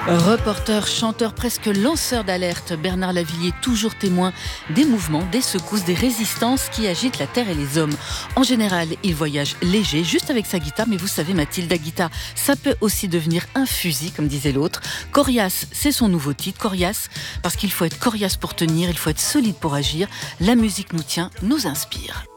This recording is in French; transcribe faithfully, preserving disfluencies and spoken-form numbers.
Reporter, chanteur, presque lanceur d'alerte, Bernard Lavilliers, toujours témoin des mouvements, des secousses, des résistances qui agitent la terre et les hommes. En général, il voyage léger, juste avec sa guitare, mais vous savez Mathilde, la guitare, ça peut aussi devenir un fusil, comme disait l'autre. Coriace, c'est son nouveau titre, Coriace, parce qu'il faut être coriace pour tenir, il faut être solide pour agir. La musique nous tient, nous inspire.